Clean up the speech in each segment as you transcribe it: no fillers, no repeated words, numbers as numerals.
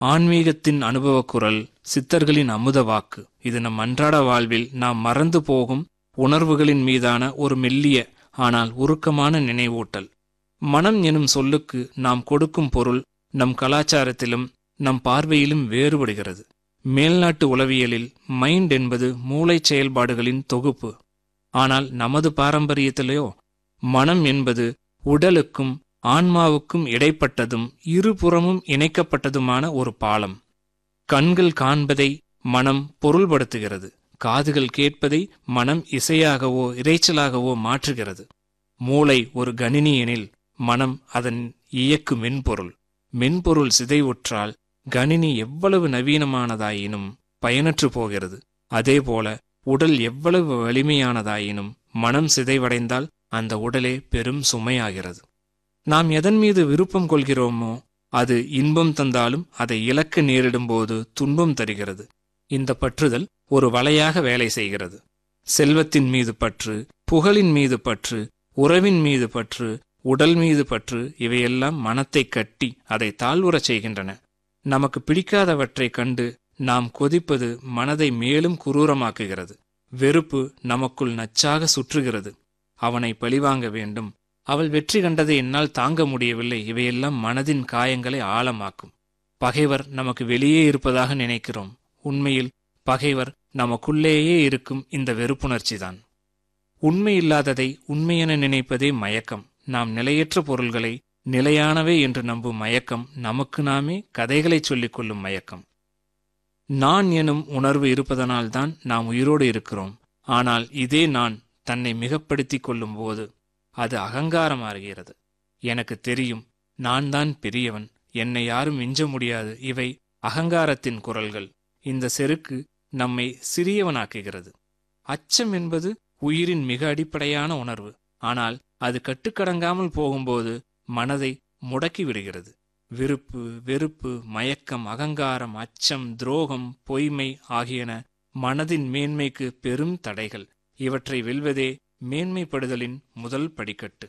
ஆன்மீகத்தின் அனுபவக் குரல், சித்தர்களின் அமுத வாக்கு. இது நம் அன்றாட வாழ்வில் நாம் மறந்து போகும் உணர்வுகளின் மீதான ஒரு மெல்லிய ஆனால் உருக்கமான நினைவூட்டல். மனம் எனும் சொல்லுக்கு நாம் கொடுக்கும் பொருள் நம் கலாச்சாரத்திலும் நம் பார்வையிலும் வேறுபடுகிறது. மேல்நாட்டு உளவியலில் மைண்ட் என்பது மூளை செயல்பாடுகளின் தொகுப்பு. ஆனால் நமது பாரம்பரியத்திலேயோ மனம் என்பது உடலுக்கும் ஆன்மாவுக்கும் இடைப்பட்டதும் இருபுறமும் இணைக்கப்பட்டதுமான ஒரு பாலம். கண்கள் காண்பதை மனம் பொருள்படுத்துகிறது. காதுகள் கேட்பதை மனம் இசையாகவோ இரைச்சலாகவோ மாற்றுகிறது. மூளை ஒரு கணினி எனில் மனம் அதன் இயக்கு மென்பொருள். மென்பொருள் சிதைவுற்றால் கணினி எவ்வளவு நவீனமானதாயினும் பயனற்று போகிறது. அதேபோல உடல் எவ்வளவு வலிமையானதாயினும் மனம் சிதைவடைந்தால் அந்த உடலே பெரும் சுமையாகிறது. நாம் எதன் மீது விருப்பம் கொள்கிறோமோ அது இன்பம் தந்தாலும் அதை இழக்க நேரிடும்போது துன்பம் தருகிறது. இந்த பற்றுதல் ஒரு வலையாக வேலை செய்கிறது. செல்வத்தின் மீது பற்று, புகழின் மீது பற்று, உறவின் மீது பற்று, உடல் மீது பற்று, இவையெல்லாம் மனத்தை கட்டி அதை தாழ்வுறச் செய்கின்றன. நமக்கு பிடிக்காதவற்றை கண்டு நாம் கொதிப்பது மனதை மேலும் குரூரமாக்குகிறது. வெறுப்பு நமக்குள் நச்சாக சுற்றுகிறது. அவனை பழிவாங்க வேண்டும், அவள் வெற்றி கண்டதை என்னால் தாங்க முடியவில்லை, இவையெல்லாம் மனதின் காயங்களை ஆழமாக்கும். பகைவர் நமக்கு வெளியே இருப்பதாக நினைக்கிறோம். உண்மையில் பகைவர் நமக்குள்ளேயே இருக்கும் இந்த வெறுப்புணர்ச்சிதான். உண்மையில்லாததை உண்மையென நினைப்பதே மயக்கம். நாம் நிலையற்ற பொருள்களை நிலையானவை என்று நம்பும் மயக்கம் நமக்கு நாமே கதைகளை சொல்லிக் கொள்ளும் மயக்கம். நான் எனும் உணர்வு இருப்பதனால்தான் நாம் உயிரோடு இருக்கிறோம். ஆனால் இதே நான் தன்னை மிகப்படுத்திக் கொள்ளும் போது அது அகங்காரமாகிறது. எனக்கு தெரியும், நான் தான் பெரியவன், என்னை யாரும் மிஞ்ச முடியாது. இவை அகங்காரத்தின் குரல்கள். இந்த செருக்கு நம்மை சிறியவனாக்குகிறது. அச்சம் என்பது உயிரின் மிக அடிப்படையான உணர்வு. ஆனால் அது கட்டுக்கடங்காமல் போகும்போது மனதை முடக்கி விடுகிறது. விருப்பு, வெறுப்பு, மயக்கம், அகங்காரம், அச்சம், துரோகம், பொய்மை ஆகியன மனதின் மேன்மைக்கு பெரும் தடைகள். இவற்றை வெல்வதே மேன்மைப்படுதலின் முதல் படிக்கட்டு.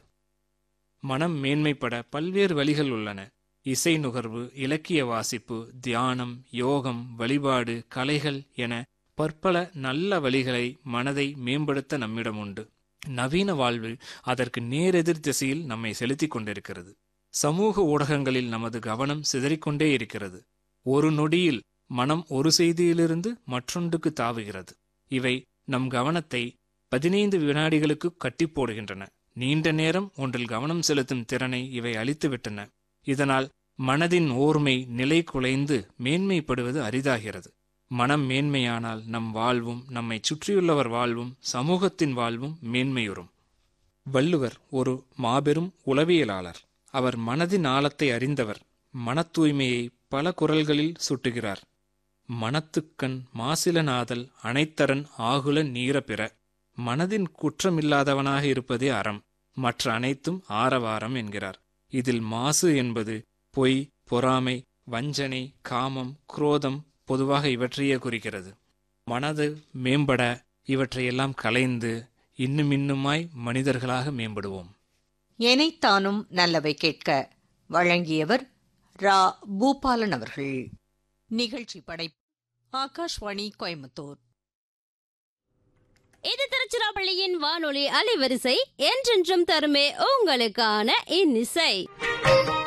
மனம் மேன்மைப்பட பல்வேறு வழிகள் உள்ளன. இசை நுகர்வு, இலக்கிய வாசிப்பு, தியானம், யோகம், வழிபாடு, கலைகள் என பற்பல நல்ல வழிகளை மனதை மேம்படுத்த நம்மிடம் உண்டு. நவீன வாழ்வு அதற்கு நேரெதிர் திசையில் நம்மை செலுத்திக் கொண்டிருக்கிறது. சமூக ஊடகங்களில் நமது கவனம் சிதறிக்கொண்டே இருக்கிறது. ஒரு நொடியில் மனம் ஒரு செய்தியிலிருந்து மற்றொன்றுக்கு தாவுகிறது. இவை நம் கவனத்தை 15 வினாடிகளுக்கு கட்டி போடுகின்றன. நீண்ட நேரம் ஒன்றில் கவனம் செலுத்தும் திறனை இவை அளித்துவிட்டன. இதனால் மனதின் ஓர்மை நிலை குலைந்து மேன்மைப்படுவது அரிதாகிறது. மனம் மேன்மையானால் நம் வாழ்வும் நம்மை சுற்றியுள்ளவர் வாழ்வும் சமூகத்தின் வாழ்வும் மேன்மையுறும். வள்ளுவர் ஒரு மாபெரும் உளவியலாளர். அவர் மனதின் ஆழத்தை அறிந்தவர். மன தூய்மையை பல குரல்களில் சுட்டுகிறார். மனத்துக்கண் மாசிலனாதல் அனைத்தரன் ஆகுல நீர பிற. மனதின் குற்றமில்லாதவனாக இருப்பதே அறம், மற்ற அனைத்தும் ஆரவாரம் என்கிறார். இதில் மாசு என்பது பொய், பொறாமை, வஞ்சனை, காமம், குரோதம் பொதுவாக இவற்றையே குறிக்கிறது. மனது மேம்பட இவற்றையெல்லாம் களைந்து இன்னுமாய் மனிதர்களாக மேம்படுவோம். எனைத்தானும் நல்லவை கேட்க வழங்கியவர் ரா. பூபாலன் அவர்கள். நிகழ்ச்சி படைப்பு ஆகாஷ்வாணி கோயம்புத்தூர். இது திருச்சிராப்பள்ளியின் வானொலி அலைவரிசை. என்றென்றும் தருமே உங்களுக்கான இன்னிசை.